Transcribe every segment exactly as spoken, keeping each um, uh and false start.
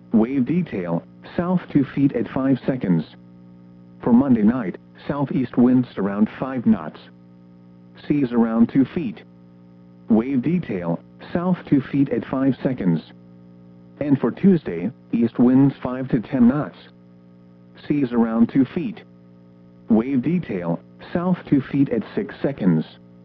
Wave detail, south two feet at five seconds. For Monday night, southeast winds around five knots. Seas around two feet. Wave detail, south two feet at five seconds. And for Tuesday, east winds five to ten knots. Seas around two feet. Wave detail, south two feet at six seconds.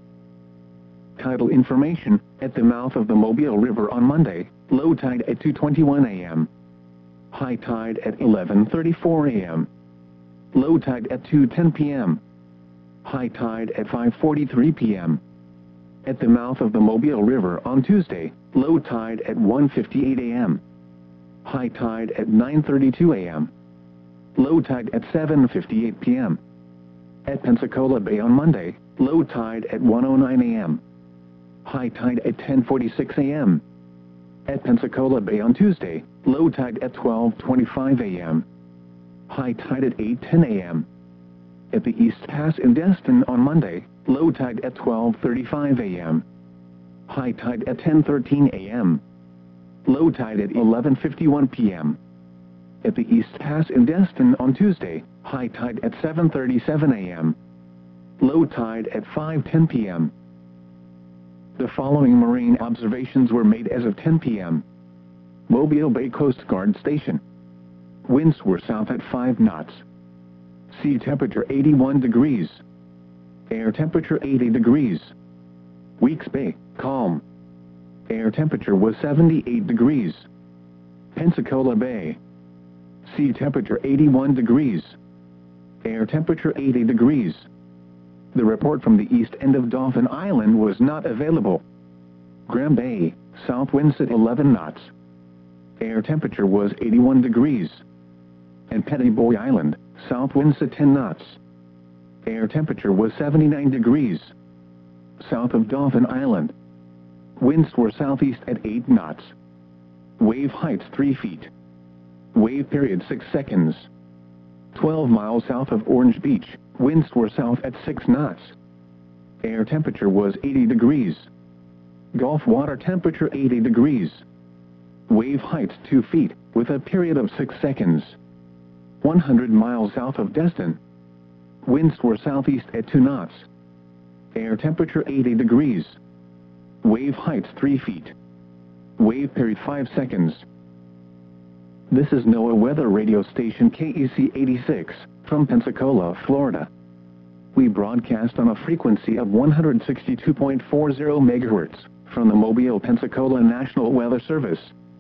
Tidal information, at the mouth of the Mobile River on Monday, low tide at two twenty-one a m High tide at eleven thirty-four a m Low tide at two ten p m High tide at five forty-three p m At the mouth of the Mobile River on Tuesday, low tide at one fifty-eight a m High tide at nine thirty-two a m Low tide at seven fifty-eight p m At Pensacola Bay on Monday, low tide at one oh nine a m High tide at ten forty-six a m At Pensacola Bay on Tuesday, low tide at twelve twenty-five a m High tide at eight ten a m At the East Pass in Destin on Monday, low tide at twelve thirty-five a m High tide at ten thirteen a m Low tide at eleven fifty-one p m At the East Pass in Destin on Tuesday, high tide at seven thirty-seven a m Low tide at five ten p m The following marine observations were made as of ten p m Mobile Bay Coast Guard Station. Winds were south at five knots. Sea temperature eighty-one degrees. Air temperature eighty degrees. Weeks Bay, calm. Air temperature was seventy-eight degrees. Pensacola Bay. Sea temperature eighty-one degrees. Air temperature eighty degrees. The report from the east end of Dauphin Island was not available. Graham Bay, south winds at eleven knots. Air temperature was eighty-one degrees. And Petty Boy Island, south winds at ten knots. Air temperature was seventy-nine degrees. South of Dauphin Island. Winds were southeast at eight knots. Wave heights three feet. Wave period six seconds. twelve miles south of Orange Beach, winds were south at six knots. Air temperature was eighty degrees. Gulf water temperature eighty degrees. Wave heights two feet, with a period of six seconds. one hundred miles south of Destin. Winds were southeast at two knots. Air temperature eighty degrees. Wave heights three feet. Wave period five seconds. This is NOAA Weather Radio Station K E C eighty-six, from Pensacola, Florida. We broadcast on a frequency of one hundred sixty-two point four zero megahertz, from the Mobile, Pensacola National Weather Service.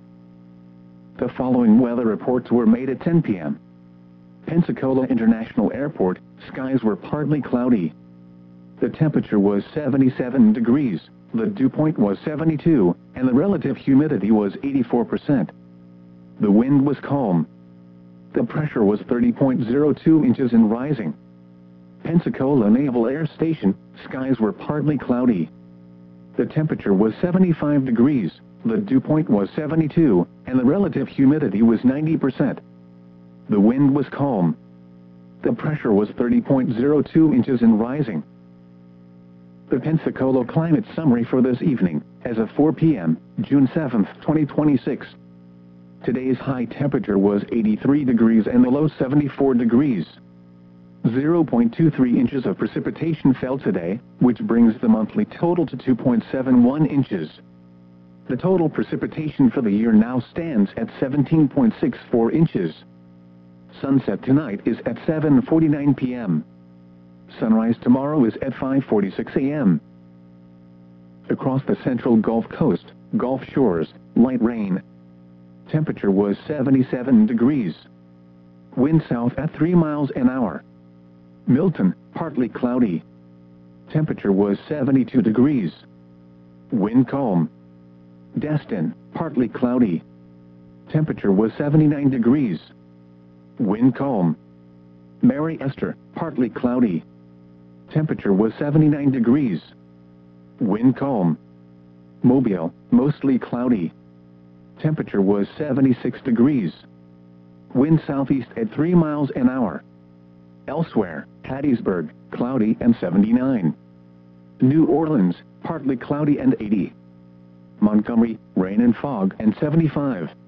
The following weather reports were made at ten p m Pensacola International Airport, skies were partly cloudy. The temperature was seventy-seven degrees, the dew point was seventy-two, and the relative humidity was eighty-four percent. The wind was calm. The pressure was thirty point zero two inches and rising. Pensacola Naval Air Station, skies were partly cloudy. The temperature was seventy-five degrees, the dew point was seventy-two, and the relative humidity was ninety percent. The wind was calm. The pressure was thirty point zero two inches and rising. The Pensacola climate summary for this evening, as of four p m, June seventh, twenty twenty-six. Today's high temperature was eighty-three degrees and the low seventy-four degrees. zero point two three inches of precipitation fell today, which brings the monthly total to two point seven one inches. The total precipitation for the year now stands at seventeen point six four inches. Sunset tonight is at seven forty-nine p m Sunrise tomorrow is at five forty-six a m Across the central Gulf Coast, Gulf Shores, light rain. Temperature was seventy-seven degrees. Wind south at three miles an hour. Milton, partly cloudy. Temperature was seventy-two degrees. Wind calm. Destin, partly cloudy. Temperature was seventy-nine degrees. Wind calm. Mary Esther, partly cloudy. Temperature was seventy-nine degrees. Wind calm. Mobile, mostly cloudy. Temperature was seventy-six degrees. Wind southeast at three miles an hour. Elsewhere, Hattiesburg, cloudy and seventy-nine. New Orleans, partly cloudy and eighty. Montgomery, rain and fog and seventy-five.